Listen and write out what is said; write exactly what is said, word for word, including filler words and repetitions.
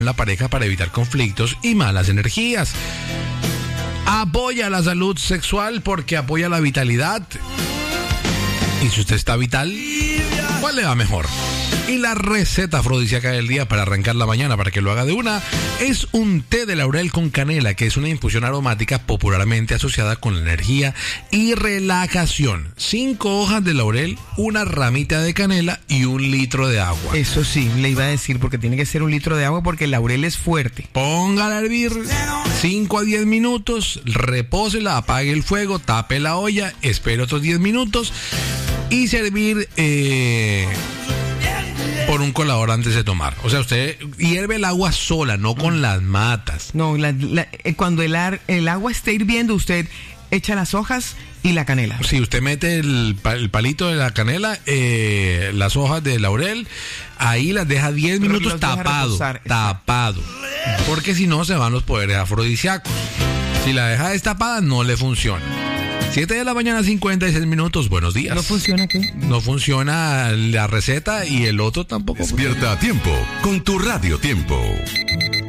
la pareja para evitar conflictos y malas energías. Apoya la salud sexual porque apoya la vitalidad. Y si usted está vital, ¿cuál le va mejor? Y la receta afrodisíaca del día para arrancar la mañana, para que lo haga de una, es un té de laurel con canela, que es una infusión aromática popularmente asociada con la energía y relajación. Cinco hojas de laurel, una ramita de canela y un litro de agua. Eso sí, le iba a decir, porque tiene que ser un litro de agua porque el laurel es fuerte. Póngala a hervir cinco a diez minutos, repósela, apague el fuego, tape la olla, espere otros diez minutos y servir eh, por un colador antes de tomar. O sea, usted hierve el agua sola, no con las matas. No, la, la, cuando el, ar, el agua esté hirviendo, usted echa las hojas y la canela. Si usted mete el, el palito de la canela, eh, las hojas de laurel, ahí las deja diez minutos tapado, tapado. Porque si no, se van los poderes afrodisíacos. Si la deja destapada, no le funciona. siete de la mañana, cincuenta y seis minutos. Buenos días. ¿No funciona qué? No funciona la receta y el otro tampoco. Despierta a tiempo con tu Radio Tiempo.